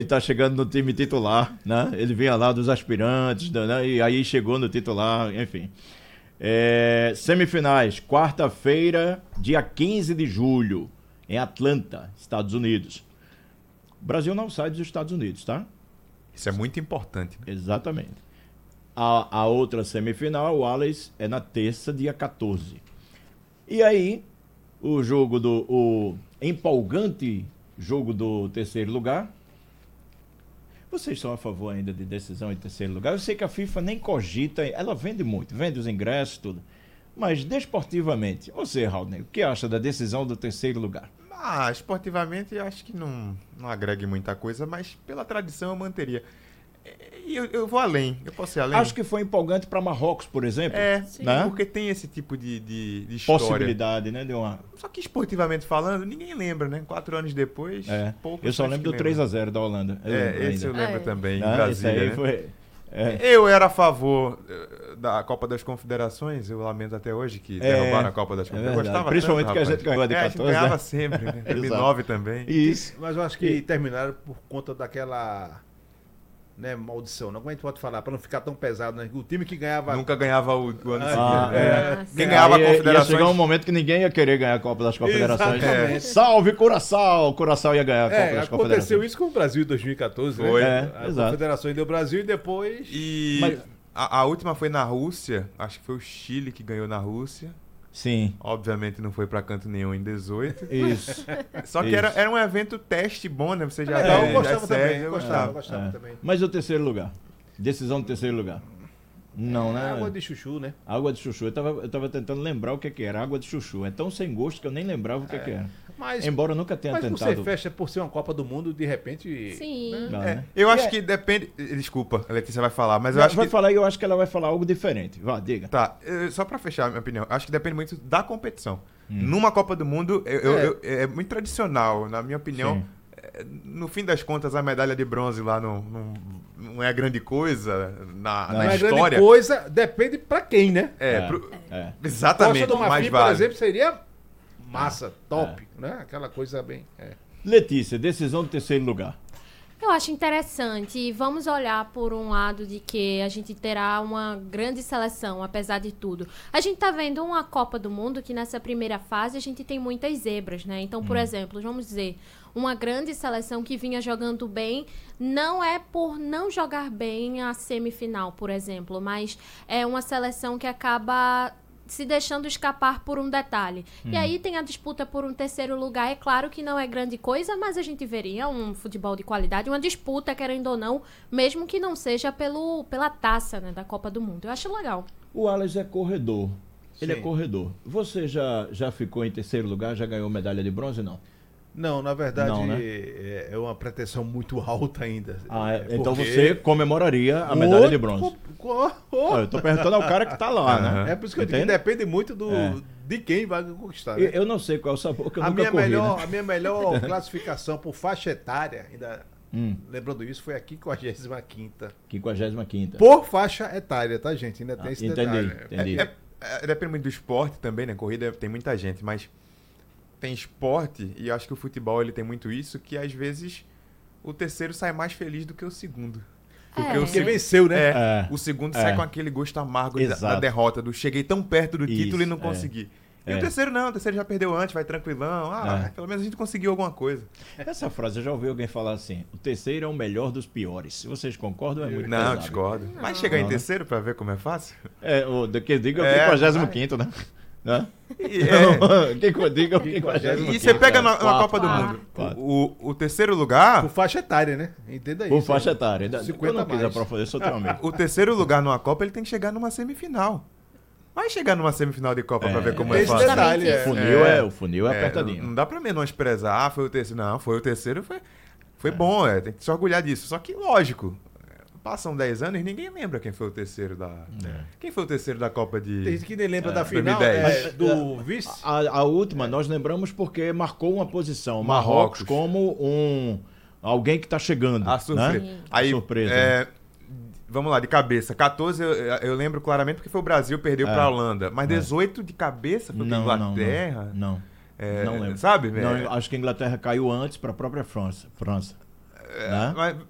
tá chegando no time titular, né? Ele vinha lá dos aspirantes, né? E aí chegou no titular, enfim. Semifinais, quarta-feira, dia 15 de julho, em Atlanta, Estados Unidos. O Brasil não sai dos Estados Unidos, tá? Isso é muito importante. Exatamente. A outra semifinal, o Alex, é na terça, dia 14. E aí, o empolgante jogo do terceiro lugar. Vocês são a favor ainda de decisão em terceiro lugar? Eu sei que a FIFA nem cogita, ela vende muito, vende os ingressos, tudo. Mas desportivamente, você, Raul, o que acha da decisão do terceiro lugar? Esportivamente eu acho que não agrega muita coisa, mas pela tradição eu manteria. E eu vou além, eu posso ir além? Acho que foi empolgante para Marrocos, por exemplo. Né? Porque tem esse tipo de história. Possibilidade, né? Só que esportivamente falando, ninguém lembra, né? 4 anos depois, eu só lembro do 3-0 da Holanda. Esse eu lembro também, em Brasília. Esse aí né? Foi... Eu era a favor da Copa das Confederações, eu lamento até hoje que derrubaram a Copa das Confederações. Gostava principalmente tanto, que a gente ganhou de 14. A gente ganhava sempre, né? 2009 também. Isso. Mas eu acho que terminaram por conta daquela... Né, maldição, não? Como a gente pode falar, para não ficar tão pesado, né? O time que ganhava... Nunca ganhava o ano seguinte. Quem ganhava a Confederações... Ia chegar um momento que niném ia querer ganhar a Copa das Confederações. Salve, Curaçao! Curaçao ia ganhar a Copa das Confederações. Aconteceu isso com o Brasil em 2014, foi, né? A Confederações deu Brasil e depois... Mas a última foi na Rússia, acho que foi o Chile que ganhou na Rússia. Sim. Obviamente não foi pra canto nenhum em 18. Isso. Só que era um evento teste bom, né? Você já eu gostava também. Eu gostava também. Mas o terceiro lugar? Decisão do terceiro lugar? Não, né? Água de chuchu, né? Água de chuchu. Eu tava tentando lembrar o que era. Água de chuchu. É tão sem gosto que eu nem lembrava o que era. Embora eu nunca tenha tentado. Mas você fecha por ser uma Copa do Mundo, de repente... Sim. Né? Eu acho que depende... Desculpa, a Letícia vai falar, mas eu acho que... falar e eu acho que ela vai falar algo diferente. Vá, diga. Tá, só pra fechar a minha opinião, acho que depende muito da competição. Numa Copa do Mundo, é muito tradicional, na minha opinião. No fim das contas, a medalha de bronze lá não é grande coisa na história. Não é grande coisa, depende pra quem, né? Exatamente. Costa do Marfim, por exemplo, seria massa, top, né? Aquela coisa bem... Letícia, decisão do terceiro lugar. Eu acho interessante e vamos olhar por um lado de que a gente terá uma grande seleção, apesar de tudo. A gente tá vendo uma Copa do Mundo que nessa primeira fase a gente tem muitas zebras, né? Então, por exemplo, vamos dizer, uma grande seleção que vinha jogando bem, não é por não jogar bem a semifinal, por exemplo, mas é uma seleção que acaba se deixando escapar por um detalhe. E aí tem a disputa por um terceiro lugar. É claro que não é grande coisa, mas a gente veria um futebol de qualidade, uma disputa, querendo ou não, mesmo que não seja pela taça, né, da Copa do Mundo. Eu acho legal. O Alex é corredor. Ele é corredor. Você já ficou em terceiro lugar? Já ganhou medalha de bronze, não? Não, na verdade, não, né? é uma pretensão muito alta ainda. Então você comemoraria a medalha de bronze. Eu tô perguntando ao cara que tá lá, né? É por isso que eu digo que depende muito de quem vai conquistar. Né? Eu não sei qual é o sabor que eu nunca corri, A minha melhor classificação por faixa etária, ainda lembrando isso, foi a 55ª. 55ª. Por faixa etária, tá, gente? Ainda tem esse detalhe. Entendi. Depende muito do esporte também, né? Corrida tem muita gente, mas tem esporte, e acho que o futebol ele tem muito isso, que às vezes o terceiro sai mais feliz do que o segundo. Porque venceu, né? O segundo sai com aquele gosto amargo da derrota, do cheguei tão perto do título e não consegui. E o terceiro não, o terceiro já perdeu antes, vai tranquilão. Pelo menos a gente conseguiu alguma coisa. Essa frase eu já ouvi alguém falar assim: o terceiro é o melhor dos piores. Se vocês concordam, é muito pesado. Não, discordo. Vai chegar em terceiro pra ver como é fácil? Que diga o 55º, né? E você pega na Copa do Mundo o terceiro lugar... Por faixa etária, né? Entenda isso. Por faixa etária. 50 eu não quis aprofundar, sou teu amigo. O terceiro lugar numa Copa, ele tem que chegar numa semifinal. Vai chegar numa semifinal de Copa pra ver como é fácil. Detalhe, o funil é apertadinho. Não dá pra menosprezar, foi o terceiro. Não, foi o terceiro, foi bom, tem que se orgulhar disso. Só que, lógico, passam 10 anos e ninguém lembra quem foi o terceiro da... Quem foi o terceiro da Copa de... Tem gente que nem lembra da final 2010. do vice. A última nós lembramos porque marcou uma posição. Marrocos como alguém que está chegando. A surpresa. Né? A surpresa. Vamos lá, de cabeça. 14 eu lembro claramente porque foi o Brasil, perdeu para a Holanda. Mas 18 de cabeça foi para a Inglaterra. Não lembro. Sabe? Não, acho que a Inglaterra caiu antes para a própria França. né? Mas